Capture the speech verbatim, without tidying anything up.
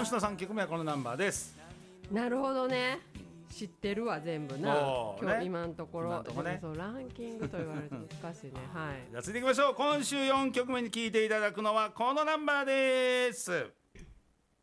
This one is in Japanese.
今週のさんきょくめはこのナンバーです。 なるほどね、知ってるわ全部な、 おー今日ね今のところ今のとこねでもそうランキングと言われると難しいねはい。 じゃあ続いていきましょう。今週よんきょくめに聴いていただくのはこのナンバーです。